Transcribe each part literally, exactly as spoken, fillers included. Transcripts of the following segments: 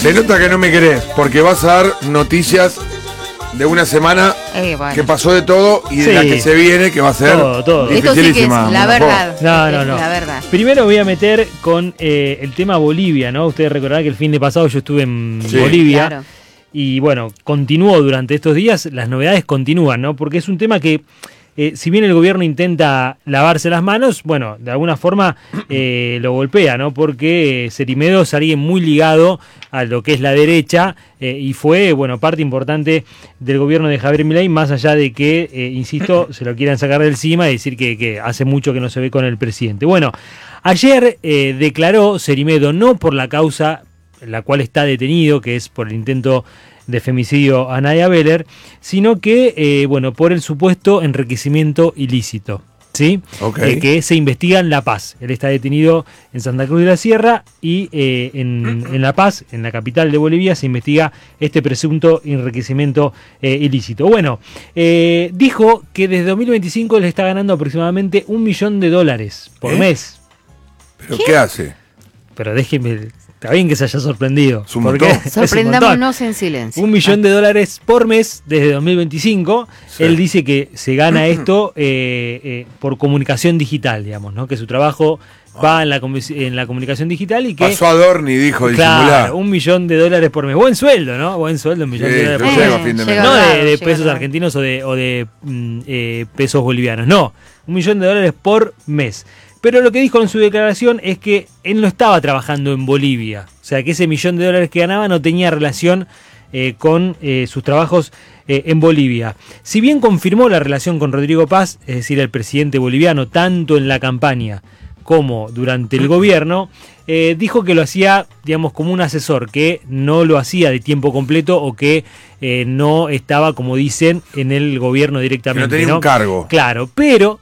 Se nota que no me querés, porque vas a dar noticias de una semana Eh, bueno. que pasó de todo y de Sí. la que se viene, que va a ser Todo, todo. Esto sí que es dificilísima. la Monajo. verdad. No, Es no, no. La verdad. Primero voy a meter con eh, el tema Bolivia, ¿no? Ustedes recordarán que el fin de pasado yo estuve en Sí. Bolivia. Claro. Y bueno, continuó durante estos días, las novedades continúan, ¿no? Porque es un tema que, eh, si bien el gobierno intenta lavarse las manos, bueno, de alguna forma eh, lo golpea, ¿no? Porque eh, Cerimedo es alguien muy ligado a lo que es la derecha eh, y fue, bueno, parte importante del gobierno de Javier Milei, más allá de que, eh, insisto, se lo quieran sacar de encima y decir que, que hace mucho que no se ve con el presidente. Bueno, ayer eh, declaró Cerimedo no por la causa la cual está detenido, que es por el intento de femicidio a Nadia Beller, sino que, eh, bueno, por el supuesto enriquecimiento ilícito, ¿sí? Ok. Eh, que se investiga en La Paz. Él está detenido en Santa Cruz de la Sierra y eh, en, en La Paz, en la capital de Bolivia, se investiga este presunto enriquecimiento eh, ilícito. Bueno, eh, dijo que desde dos mil veinticinco le está ganando aproximadamente un millón de dólares por ¿Eh? mes. ¿Pero qué hace? Pero déjenme, está bien que se haya sorprendido. Es un porque montón. es un montón. Sorprendámonos en silencio. Un millón de dólares por mes desde dos mil veinticinco. Sí. Él dice que se gana esto eh, eh, por comunicación digital, digamos, ¿no? Que su trabajo va en la, comu- en la comunicación digital y que... Pasó a Dorni, dijo, disimular. Claro, un millón de dólares por mes. Buen sueldo, ¿no? Buen sueldo, un millón Sí, de dólares pero por llego mes. a fin de Eh, mes. llega No raro, de, de llega pesos raro. argentinos o de, o de mm, eh, pesos bolivianos, no. Un millón de dólares por mes. Pero lo que dijo en su declaración es que él no estaba trabajando en Bolivia. O sea, que ese millón de dólares que ganaba no tenía relación eh, con eh, sus trabajos eh, en Bolivia. Si bien confirmó la relación con Rodrigo Paz, es decir, el presidente boliviano, tanto en la campaña como durante el gobierno, eh, dijo que lo hacía, digamos, como un asesor, que no lo hacía de tiempo completo o que eh, no estaba, como dicen, en el gobierno directamente. Que no tenía un cargo. Claro, pero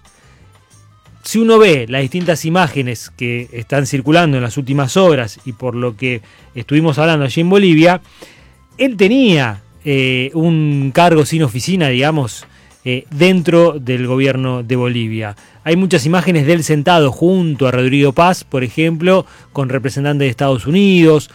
si uno ve las distintas imágenes que están circulando en las últimas horas y por lo que estuvimos hablando allí en Bolivia, él tenía eh, un cargo sin oficina, digamos, eh, dentro del gobierno de Bolivia. Hay muchas imágenes de él sentado junto a Rodrigo Paz, por ejemplo, con representantes de Estados Unidos